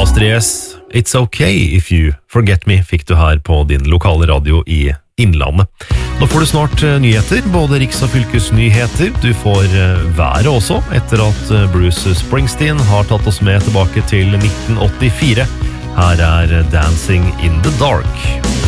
Astrid S, It's Okay If You Forget Me fikk du her på din lokale radio i Innlandet. Nå får du snart nyheter, både riks- og fylkesnyheter. Du får været også, etter at Bruce Springsteen har tatt oss med tilbake til 1984. Her er Dancing in the Dark.